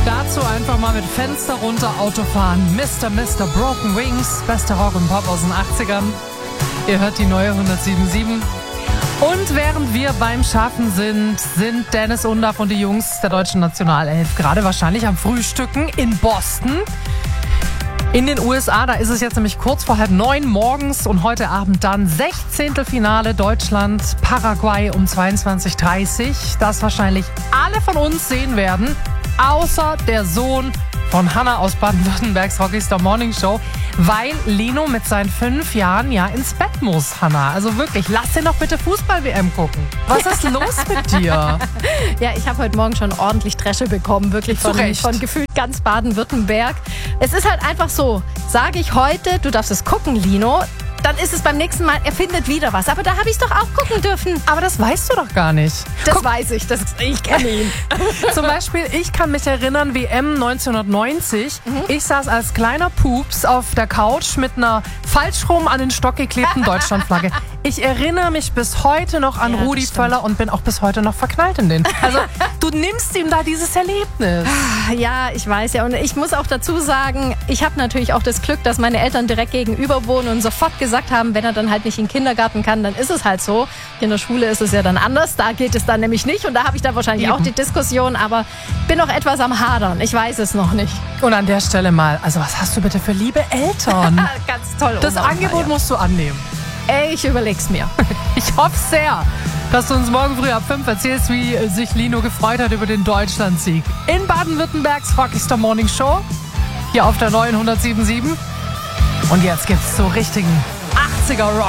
Dazu einfach mal mit Fenster runter Auto fahren. Mr. Broken Wings, bester Rock und Pop aus den 80ern. Ihr hört die neue 107.7. Und während wir beim Schaffen sind Dennis Undaff und die Jungs der deutschen Nationalelf gerade wahrscheinlich am Frühstücken in Boston. In den USA, da ist es jetzt nämlich kurz vor 8:30 morgens und heute Abend dann 16. Finale Deutschland-Paraguay um 22:30. Das wahrscheinlich alle von uns sehen werden, außer der Sohn von Hanna aus Baden-Württembergs Rockstar Morning Show, weil Lino mit seinen 5 Jahren ja ins Bett muss, Hanna. Also wirklich, lass den doch bitte Fußball-WM gucken. Was ist los mit dir? Ja, ich habe heute Morgen schon ordentlich Dresche bekommen, wirklich von gefühlt ganz Baden-Württemberg. Es ist halt einfach so, sage ich heute, du darfst es gucken, Lino, dann ist es beim nächsten Mal, er findet wieder was. Aber da habe ich es doch auch gucken dürfen. Aber das weißt du doch gar nicht. Das weiß ich, ich kenne ihn. Zum Beispiel, ich kann mich erinnern, WM 1990. Ich saß als kleiner Pups auf der Couch mit einer falsch rum an den Stock geklebten Deutschlandflagge. Ich erinnere mich bis heute noch an Rudi Völler und bin auch bis heute noch verknallt in den. Also, du nimmst ihm da dieses Erlebnis. Ja, ich weiß ja. Und ich muss auch dazu sagen, ich habe natürlich auch das Glück, dass meine Eltern direkt gegenüber wohnen und sofort gesagt haben, wenn er dann halt nicht in den Kindergarten kann, dann ist es halt so. In der Schule ist es ja dann anders. Da geht es dann nämlich nicht. Und da habe ich dann wahrscheinlich auch die Diskussion. Aber bin noch etwas am Hadern. Ich weiß es noch nicht. Und an der Stelle mal, also was hast du bitte für liebe Eltern? Ganz toll. Das Angebot musst du annehmen. Ey, ich überleg's mir. Ich hoffe sehr, dass du uns morgen früh ab 5 erzählst, wie sich Lino gefreut hat über den Deutschlandsieg. In Baden-Württembergs Rockstar Morning Show. Hier auf der neuen 107.7. Und jetzt gibt's so richtigen 80er Rock.